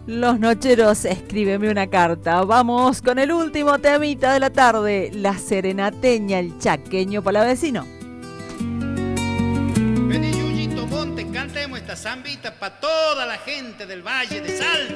Los nocheros, escríbeme una carta. Vamos con el último temita de la tarde. La serenateña, el chaqueño palavecino. Vení, Yuyito Monte, cantemos esta zambita para toda la gente del Valle de Salto.